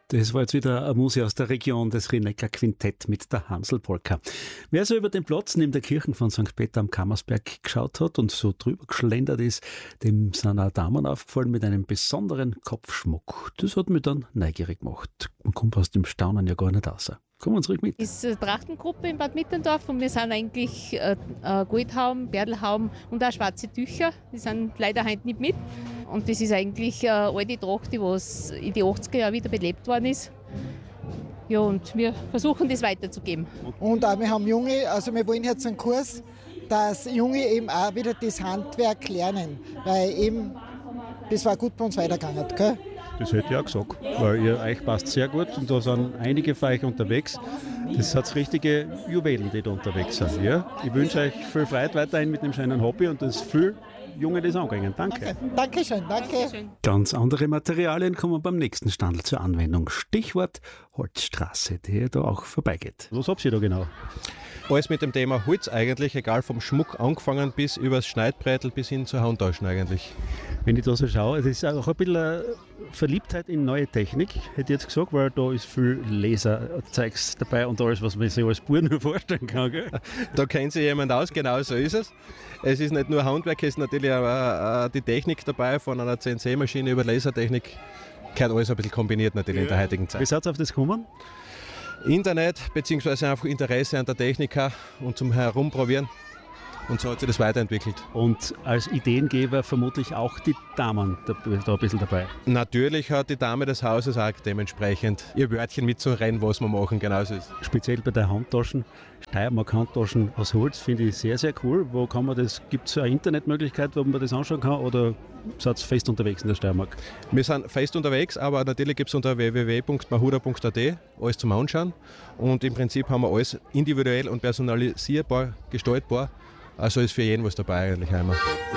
Das war jetzt wieder eine Musik aus der Region, das Rhein-Neckar Quintett mit der Hansl-Polka. Wer so über den Platz neben der Kirche von St. Peter am Kammersberg geschaut hat und so drüber geschlendert ist, dem sind auch Damen aufgefallen mit einem besonderen Kopfschmuck. Das hat mich dann neugierig gemacht. Man kommt aus dem Staunen ja gar nicht raus. Kommen wir uns ruhig mit. Das ist eine Trachtengruppe in Bad Mitterndorf und wir sind eigentlich Goldhaum, Berdelhaum und auch schwarze Tücher. Die sind leider heute nicht mit. Und das ist eigentlich eine alte Tracht, die in die 80er Jahren wieder belebt worden ist. Ja, und wir versuchen das weiterzugeben. Und auch wir haben Junge, also wir wollen jetzt einen Kurs, dass Junge eben auch wieder das Handwerk lernen. Weil eben, das war gut bei uns weitergegangen, gell? Das hätte ich auch gesagt, weil euch passt sehr gut und da sind einige von euch unterwegs. Das hat richtige Juwelen, die da unterwegs sind. Ja? Ich wünsche euch viel Freude weiterhin mit dem schönen Hobby und dass viel Junge das angehen. Danke. Dankeschön, danke. Ganz andere Materialien kommen beim nächsten Standel zur Anwendung. Stichwort Holzstraße, die da auch vorbeigeht. Was habt ihr da genau? Alles mit dem Thema Holz eigentlich, egal vom Schmuck angefangen bis übers Schneidbreitel bis hin zur Handtaschen eigentlich. Wenn ich da so schaue, es ist auch ein bisschen eine Verliebtheit in neue Technik, hätte ich jetzt gesagt, weil da ist viel Laserzeugs dabei und alles, was man sich als Bauer nur vorstellen kann. Gell? Da kennt sich jemand aus, genau so ist es. Es ist nicht nur Handwerk, es ist natürlich auch die Technik dabei, von einer CNC-Maschine über Lasertechnik. Gehört alles ein bisschen kombiniert natürlich in der heutigen Zeit. Wie seid ihr auf das gekommen? Internet bzw. einfach Interesse an der Technik und zum Herumprobieren. Und so hat sich das weiterentwickelt. Und als Ideengeber vermutlich auch die Damen da ein bisschen dabei. Natürlich hat die Dame des Hauses auch dementsprechend ihr Wörtchen mitzurennen, was wir machen, genauso ist. Speziell bei der Handtaschen, Steiermark-Handtaschen aus Holz, finde ich sehr, sehr cool. Wo kann man das? Gibt es eine Internetmöglichkeit, wo man das anschauen kann oder seid ihr fest unterwegs in der Steiermark? Wir sind fest unterwegs, aber natürlich gibt es unter www.mahuda.at alles zum Anschauen. Und im Prinzip haben wir alles individuell und personalisierbar gestaltbar. Also ist für jeden was dabei eigentlich einmal.